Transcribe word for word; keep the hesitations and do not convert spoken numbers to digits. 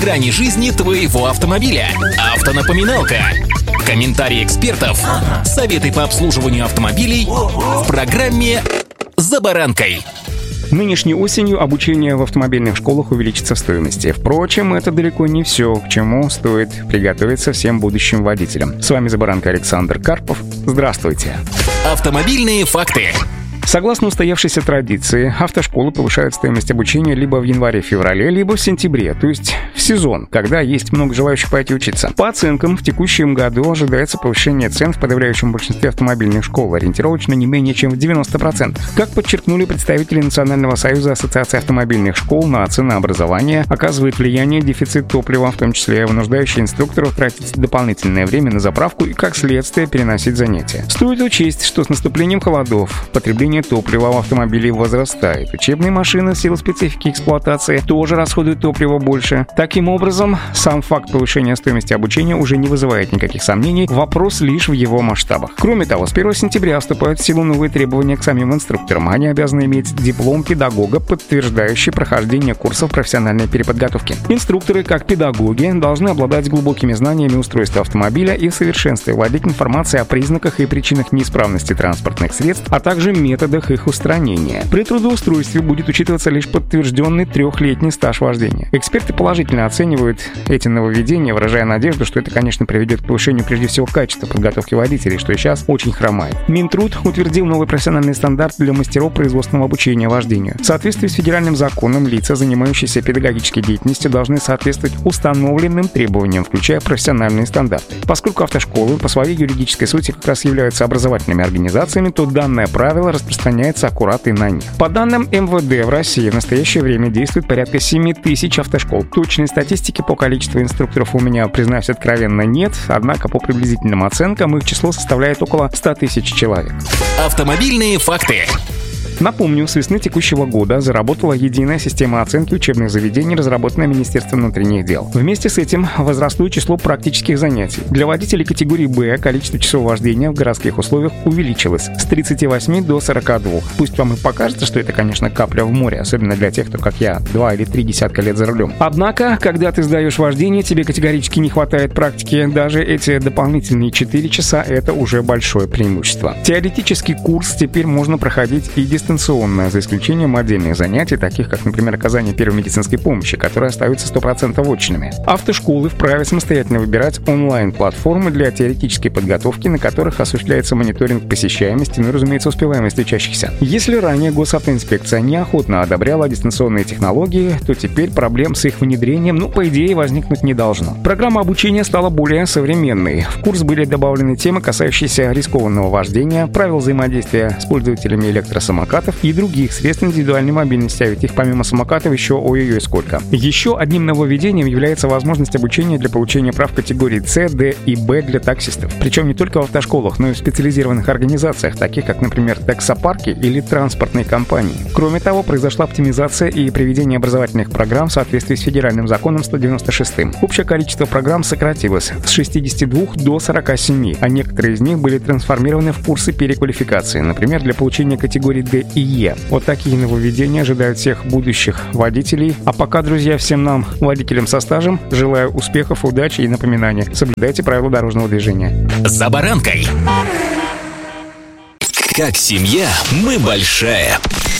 грани жизни твоего автомобиля. Автонапоминалка. Комментарии экспертов. Советы по обслуживанию автомобилей в программе «За баранкой». Нынешней осенью обучение в автомобильных школах увеличится в стоимости. Впрочем, это далеко не все, к чему стоит приготовиться всем будущим водителям. С вами «За баранкой» Александр Карпов. Здравствуйте. Автомобильные факты. Согласно устоявшейся традиции, автошколы повышают стоимость обучения либо в январе-феврале, либо в сентябре, то есть в сезон, когда есть много желающих пойти учиться. По оценкам, в текущем году ожидается повышение цен в подавляющем большинстве автомобильных школ, ориентировочно не менее чем в девяносто процентов. Как подчеркнули представители Национального союза ассоциации автомобильных школ, на ценообразование оказывает влияние дефицит топлива, в том числе вынуждающий инструкторов тратить дополнительное время на заправку и, как следствие, переносить занятия. Стоит учесть, что с наступлением холодов потребление топлива в автомобиле возрастает. Учебные машины в силу специфики эксплуатации тоже расходуют топлива больше. Таким образом, сам факт повышения стоимости обучения уже не вызывает никаких сомнений, вопрос лишь в его масштабах. Кроме того, с первого сентября вступают в силу новые требования к самим инструкторам. Они обязаны иметь диплом педагога, подтверждающий прохождение курсов профессиональной переподготовки. Инструкторы, как педагоги, должны обладать глубокими знаниями устройства автомобиля и в совершенстве владеть информацией о признаках и причинах неисправности транспортных средств, а также методах их устранения. При трудоустройстве будет учитываться лишь подтвержденный трехлетний стаж вождения. Эксперты положительно оценивают эти нововведения, выражая надежду, что это, конечно, приведет к повышению прежде всего качества подготовки водителей, что и сейчас очень хромает. Минтруд утвердил новый профессиональный стандарт для мастеров производственного обучения вождению. В соответствии с федеральным законом, лица, занимающиеся педагогической деятельностью, должны соответствовать установленным требованиям, включая профессиональные стандарты. Поскольку автошколы по своей юридической сути как раз являются образовательными организациями, то данное правило распространяется распространяется аккурат и на них. По данным эм вэ дэ, в России в настоящее время действует порядка семь тысяч автошкол. Точной статистики по количеству инструкторов у меня, признаюсь откровенно, нет, однако по приблизительным оценкам их число составляет около ста тысяч человек. Автомобильные факты. Напомню, с весны текущего года заработала единая система оценки учебных заведений, разработанная Министерством внутренних дел. Вместе с этим возросло число практических занятий. Для водителей категории Б количество часов вождения в городских условиях увеличилось с тридцати восьми до сорока двух. Пусть вам и покажется, что это, конечно, капля в море, особенно для тех, кто, как я, два или три десятка лет за рулем. Однако, когда ты сдаешь вождение, тебе категорически не хватает практики. Даже эти дополнительные четыре часа — это уже большое преимущество. Теоретический курс теперь можно проходить и дистанционно, за исключением отдельных занятий, таких как, например, оказание первой медицинской помощи, которые остаются сто процентов очными. Автошколы вправе самостоятельно выбирать онлайн-платформы для теоретической подготовки, на которых осуществляется мониторинг посещаемости, ну и, разумеется, успеваемости учащихся. Если ранее госавтоинспекция неохотно одобряла дистанционные технологии, то теперь проблем с их внедрением, ну, по идее, возникнуть не должно. Программа обучения стала более современной. В курс были добавлены темы, касающиеся рискованного вождения, правил взаимодействия с пользователями электросамокатов и других средств индивидуальной мобильности, а ведь их помимо самокатов еще ой-ой-ой сколько. Еще одним нововведением является возможность обучения для получения прав категории С, Д и Б для таксистов. Причем не только в автошколах, но и в специализированных организациях, таких как, например, таксопарки или транспортные компании. Кроме того, произошла оптимизация и приведение образовательных программ в соответствии с федеральным законом сто девяносто шестым. Общее количество программ сократилось с шестидесяти двух до сорока семи, а некоторые из них были трансформированы в курсы переквалификации, например, для получения категории Д и Е. Вот такие нововведения ожидают всех будущих водителей. А пока, друзья, всем нам, водителям со стажем, желаю успехов, удачи и напоминания. Соблюдайте правила дорожного движения. За баранкой. Как семья, мы большая.